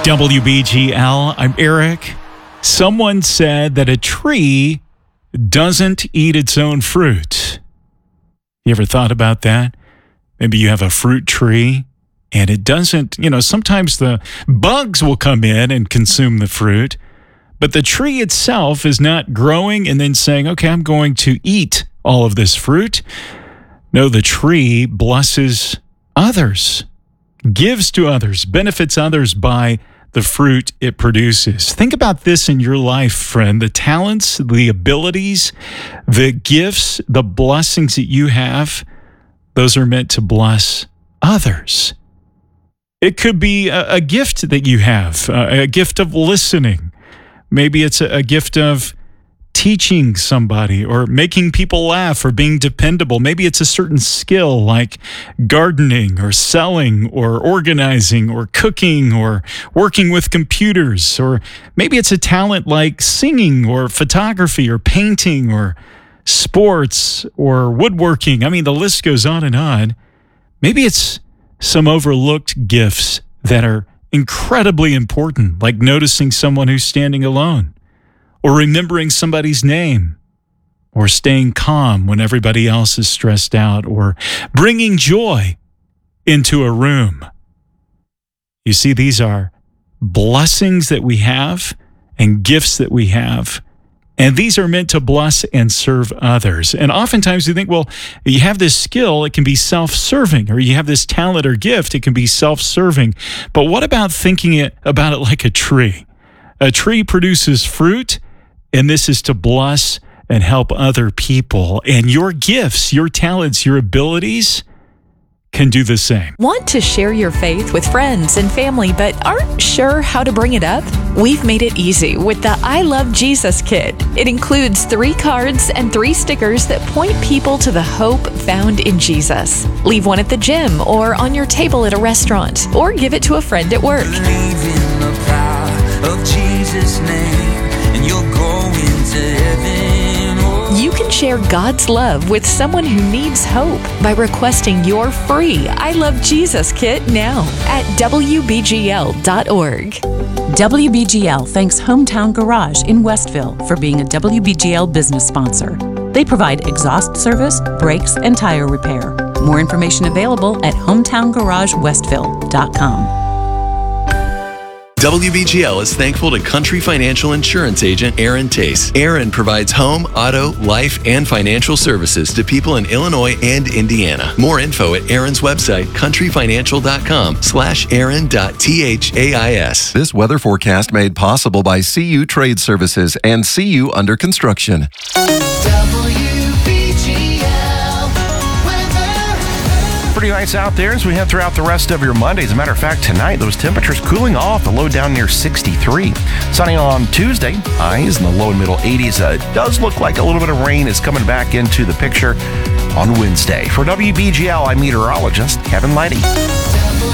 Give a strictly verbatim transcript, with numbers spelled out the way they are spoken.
W B G L, I'm Eric. Someone said that a tree doesn't eat its own fruit. You ever thought about that? Maybe you have a fruit tree and it doesn't, you know, sometimes the bugs will come in and consume the fruit, but the tree itself is not growing and then saying, okay, I'm going to eat all of this fruit. No, the tree blesses others, gives to others, benefits others by the fruit it produces. Think about this in your life, friend. The talents, the abilities, the gifts, the blessings that you have, those are meant to bless others. It could be a, a gift that you have, a, a gift of listening. Maybe it's a, a gift of teaching somebody or making people laugh or being dependable. Maybe it's a certain skill like gardening or selling or organizing or cooking or working with computers. Or maybe it's a talent like singing or photography or painting or sports or woodworking. I mean, the list goes on and on. Maybe it's some overlooked gifts that are incredibly important, like noticing someone who's standing alone, or remembering somebody's name, or staying calm when everybody else is stressed out, or bringing joy into a room. You see, these are blessings that we have and gifts that we have, and these are meant to bless and serve others. And oftentimes we think, well, you have this skill, it can be self-serving, or you have this talent or gift, it can be self-serving. But what about thinking it about it like a tree? A tree produces fruit, and this is to bless and help other people. And your gifts, your talents, your abilities can do the same. Want to share your faith with friends and family, but aren't sure how to bring it up? We've made it easy with the I Love Jesus Kit. It includes three cards and three stickers that point people to the hope found in Jesus. Leave one at the gym or on your table at a restaurant, or give it to a friend at work. Believe in the power of Jesus' name, and you'll go into heaven. You can share God's love with someone who needs hope by requesting your free I Love Jesus Kit now at W B G L dot org. W B G L thanks Hometown Garage in Westville for being a W B G L business sponsor. They provide exhaust service, brakes, and tire repair. More information available at hometown garage westville dot com. W B G L is thankful to Country Financial Insurance Agent Aaron Tace. Aaron provides home, auto, life, and financial services to people in Illinois and Indiana. More info at Aaron's website, country financial dot com slash aaron dot thais. This weather forecast made possible by C U Trade Services and C U Under Construction. Pretty nice out there as we head throughout the rest of your Monday. As a matter of fact, tonight those temperatures cooling off, the low down near sixty-three. Sunny on Tuesday, highs in the low and middle eighties. Uh, it does look like a little bit of rain is coming back into the picture on Wednesday. For W B G L, I'm meteorologist Kevin Lighty.